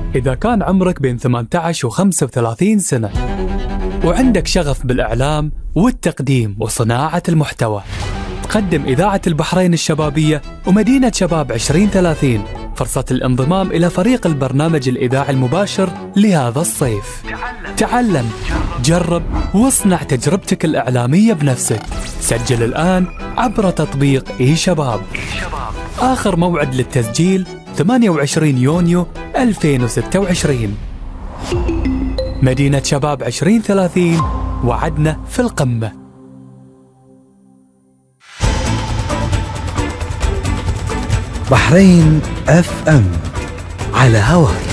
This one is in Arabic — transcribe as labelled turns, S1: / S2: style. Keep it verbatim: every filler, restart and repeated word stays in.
S1: إذا كان عمرك بين ثمانية عشر و خمسة وثلاثين سنة وعندك شغف بالإعلام والتقديم وصناعة المحتوى، تقدم إذاعة البحرين الشبابية ومدينة شباب عشرين ثلاثين فرصة الانضمام إلى فريق البرنامج الإذاعي المباشر لهذا الصيف. تعلم، جرب، واصنع تجربتك الإعلامية بنفسك. سجل الآن عبر تطبيق إي شباب. آخر موعد للتسجيل ثمانية وعشرين يونيو ألفين وستة وعشرين. مدينة شباب عشرين ثلاثين، وعدنا في القمة.
S2: بحرين اف ام على هواك.